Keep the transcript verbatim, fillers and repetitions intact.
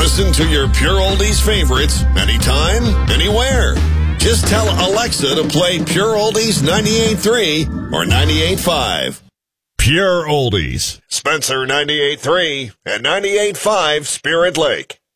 Listen to your Pure Oldies favorites anytime, anywhere. Just tell Alexa to play Pure Oldies ninety-eight point three or ninety-eight point five. Pure Oldies. Spencer ninety-eight point three and ninety-eight point five Spirit Lake.